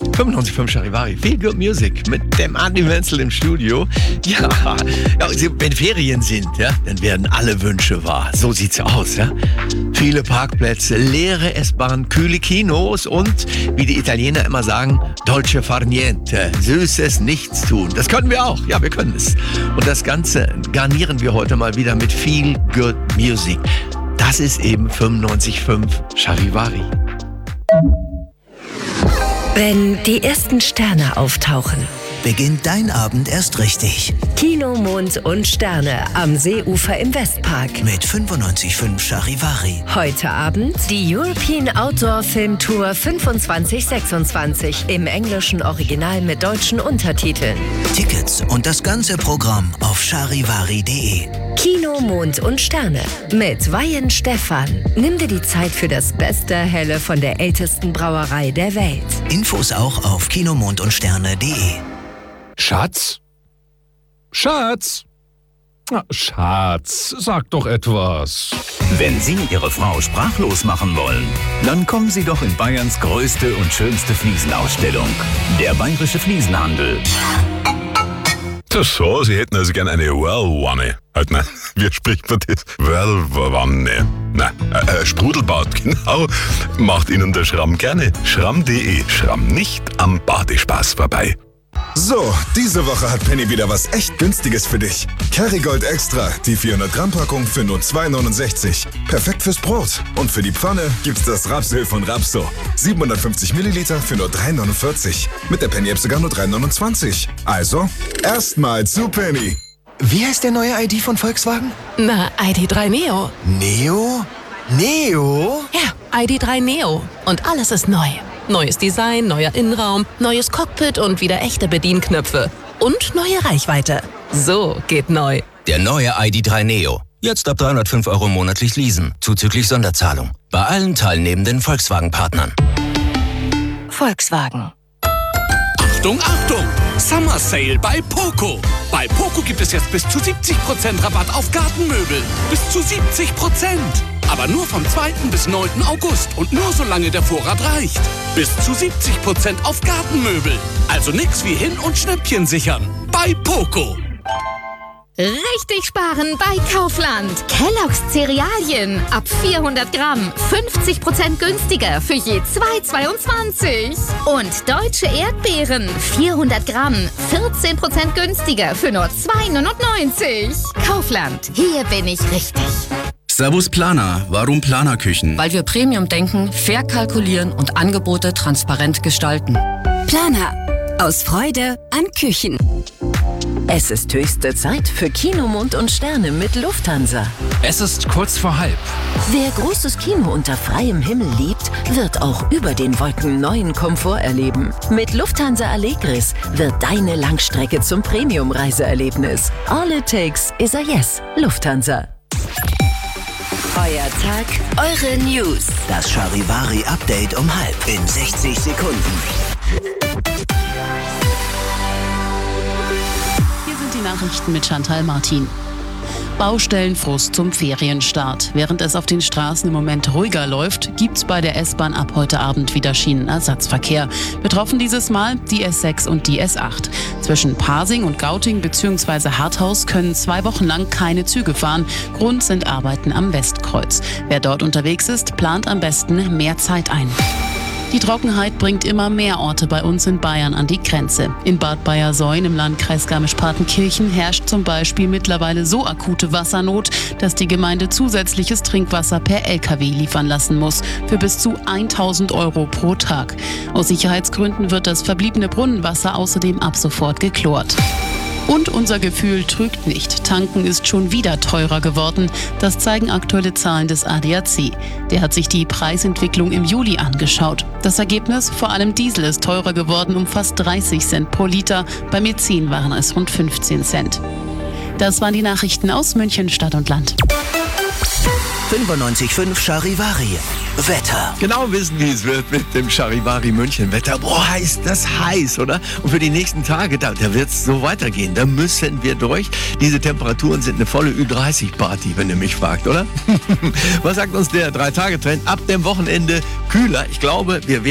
95.5 Charivari, Feel Good Music mit dem Andi Wenzel im Studio. Ja, wenn Ferien sind, ja, dann werden alle Wünsche wahr. So sieht's aus, ja. Viele Parkplätze, leere S-Bahn, kühle Kinos und, wie die Italiener immer sagen, dolce far niente, süßes Nichtstun. Das können wir auch, ja, wir können es. Und das Ganze garnieren wir heute mal wieder mit Feel Good Music. Das ist eben 95.5 Charivari. Wenn die ersten Sterne auftauchen, beginnt dein Abend erst richtig. Kino, Mond und Sterne am Seeufer im Westpark. Mit 95.5 Charivari. Heute Abend die European Outdoor Film Tour 2526 im englischen Original mit deutschen Untertiteln. Tickets und das ganze Programm auf charivari.de. Kino, Mond und Sterne mit Weihen Stefan. Nimm dir die Zeit für das beste Helle von der ältesten Brauerei der Welt. Infos auch auf kinomondundsterne.de. Schatz? Schatz? Na, Schatz, sag doch etwas. Wenn Sie Ihre Frau sprachlos machen wollen, dann kommen Sie doch in Bayerns größte und schönste Fliesenausstellung. Der Bayerische Fliesenhandel. Das so, Sie hätten also gern eine Whirlwanne. Halt, nein, wie spricht man das? Whirlwanne. Nein, Sprudelbad, genau. Macht Ihnen der Schramm gerne. Schramm.de. Schramm nicht am Badespaß vorbei. So, diese Woche hat Penny wieder was echt Günstiges für dich. Kerrygold Extra, die 400 Gramm Packung für nur 2,69. Perfekt fürs Brot. Und für die Pfanne gibt's das Rapsöl von Rapso. 750 Milliliter für nur 3,49. Mit der Penny-App sogar nur 3,29. Also, erstmal zu Penny. Wie heißt der neue ID von Volkswagen? Na, ID.3 Neo. Neo? Neo? Ja, ID.3 Neo. Und alles ist neu. Neues Design, neuer Innenraum, neues Cockpit und wieder echte Bedienknöpfe. Und neue Reichweite. So geht neu. Der neue ID.3 Neo. Jetzt ab 305 € monatlich leasen, zuzüglich Sonderzahlung. Bei allen teilnehmenden Volkswagen-Partnern. Volkswagen. Achtung, Achtung! Summer Sale bei Poco. Bei Poco gibt es jetzt bis zu 70% Rabatt auf Gartenmöbel. Bis zu 70%. Aber nur vom 2. bis 9. August und nur solange der Vorrat reicht. Bis zu 70% auf Gartenmöbel. Also nix wie hin und Schnäppchen sichern. Bei Poco. Richtig sparen bei Kaufland. Kellogg's Cerealien ab 400 Gramm 50% günstiger für je 2,22. Und deutsche Erdbeeren 400 Gramm 14% günstiger für nur 2,99. Kaufland, hier bin ich richtig. Servus Planer. Warum Planerküchen? Weil wir Premium denken, fair kalkulieren und Angebote transparent gestalten. Planer. Aus Freude an Küchen. Es ist höchste Zeit für Kino, Mond und Sterne mit Lufthansa. Es ist kurz vor halb. Wer großes Kino unter freiem Himmel liebt, wird auch über den Wolken neuen Komfort erleben. Mit Lufthansa Allegris wird deine Langstrecke zum Premium-Reiseerlebnis. All it takes is a yes. Lufthansa. Euer Tag, eure News. Das Charivari-Update um halb in 60 Sekunden. Hier sind die Nachrichten mit Chantal Martin. Baustellenfrust zum Ferienstart. Während es auf den Straßen im Moment ruhiger läuft, gibt's bei der S-Bahn ab heute Abend wieder Schienenersatzverkehr. Betroffen dieses Mal die S6 und die S8. Zwischen Pasing und Gauting bzw. Harthaus können 2 Wochen lang keine Züge fahren. Grund sind Arbeiten am Westkreuz. Wer dort unterwegs ist, plant am besten mehr Zeit ein. Die Trockenheit bringt immer mehr Orte bei uns in Bayern an die Grenze. In Bad Bayersoien im Landkreis Garmisch-Partenkirchen herrscht zum Beispiel mittlerweile so akute Wassernot, dass die Gemeinde zusätzliches Trinkwasser per LKW liefern lassen muss, für bis zu 1.000 € pro Tag. Aus Sicherheitsgründen wird das verbliebene Brunnenwasser außerdem ab sofort geklort. Und unser Gefühl trügt nicht. Tanken ist schon wieder teurer geworden. Das zeigen aktuelle Zahlen des ADAC. Der hat sich die Preisentwicklung im Juli angeschaut. Das Ergebnis? Vor allem Diesel ist teurer geworden um fast 30 Cent pro Liter. Beim Benzin waren es rund 15 Cent. Das waren die Nachrichten aus München, Stadt und Land. 95.5 Charivari. Wetter. Genau wissen, wie es wird mit dem Charivari München Wetter. Boah, heißt das heiß, oder? Und für die nächsten Tage, da wird es so weitergehen. Da müssen wir durch. Diese Temperaturen sind eine volle Ü30-Party, wenn ihr mich fragt, oder? Was sagt uns der 3-Tage-Trend? Ab dem Wochenende kühler. Ich glaube, wir